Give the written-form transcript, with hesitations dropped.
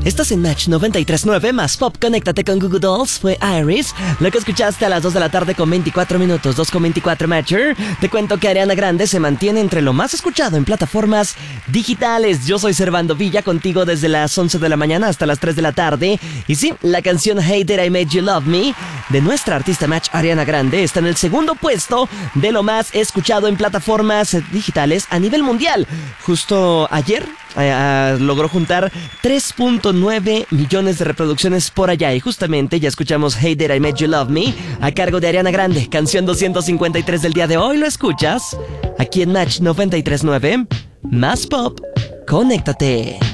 Estás en Match 93.9 más Pop. Conéctate con Google Dolls. Fue Iris. Lo que escuchaste a las 2 de la tarde con 24 minutos, 2:24 Matcher. Te cuento que Ariana Grande se mantiene entre lo más escuchado en plataformas digitales. Yo soy Servando Villa, contigo desde las 11 de la mañana hasta las 3 de la tarde. Y sí, la canción Hey Did I Made You Love Me de nuestra artista Match Ariana Grande está en el segundo puesto de lo más escuchado en plataformas digitales a nivel mundial. Justo ayer logró juntar 3.9 millones de reproducciones por allá. Y justamente ya escuchamos Hey Did I Made You Love Me a cargo de Ariana Grande, canción 253 del día de hoy. Lo escuchas aquí en Match 93.9 más Pop. Conéctate.